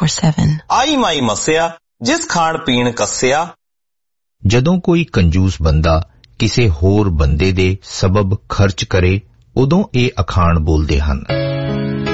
24/7. ਆਈ ਮਾਈ ਮੱਸਿਆ ਜਿਸ ਖਾਣ ਪੀਣ ਕੱਸਿਆ। ਜਦੋਂ ਕੋਈ ਕੰਜੂਸ ਬੰਦਾ ਕਿਸੇ ਹੋਰ ਬੰਦੇ ਦੇ ਸਬਬ ਖਰਚ ਕਰੇ, ਉਦੋਂ ਇਹ ਅਖਾਣ ਬੋਲਦੇ ਹਨ।